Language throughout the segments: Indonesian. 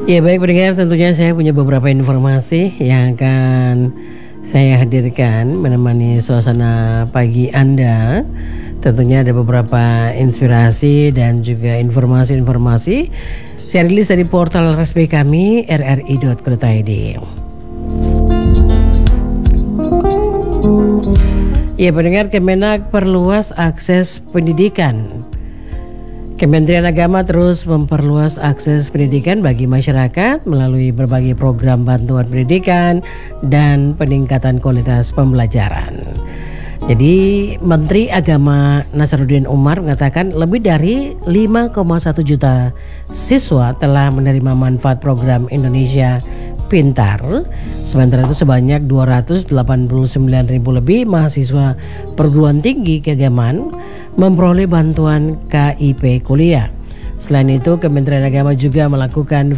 Ya baik pendengar, tentunya saya punya beberapa informasi yang akan saya hadirkan menemani suasana pagi Anda. Tentunya ada beberapa inspirasi dan juga informasi-informasi saya rilis dari portal resmi kami rri.co.id. Ya pendengar, Kemenak perluas akses pendidikan. Kementerian Agama terus memperluas akses pendidikan bagi masyarakat melalui berbagai program bantuan pendidikan dan peningkatan kualitas pembelajaran. Jadi Menteri Agama Nasaruddin Umar mengatakan lebih dari 5,1 juta siswa telah menerima manfaat program Indonesia Pintar. Sementara itu sebanyak 289.000 lebih mahasiswa perguruan tinggi keagamaan memperoleh bantuan KIP kuliah. Selain itu, Kementerian Agama juga melakukan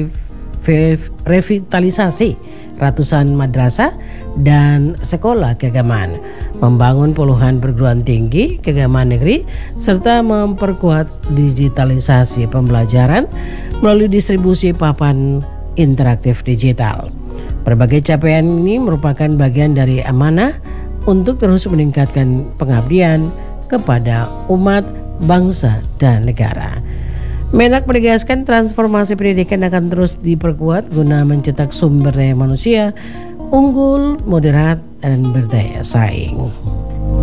revitalisasi ratusan madrasah dan sekolah keagamaan, membangun puluhan perguruan tinggi keagamaan negeri, serta memperkuat digitalisasi pembelajaran melalui distribusi papan interaktif digital. Berbagai capaian ini merupakan bagian dari amanah untuk terus meningkatkan pengabdian kepada umat, bangsa, dan negara. Menak menegaskan transformasi pendidikan akan terus diperkuat guna mencetak sumber daya manusia unggul, moderat, dan berdaya saing.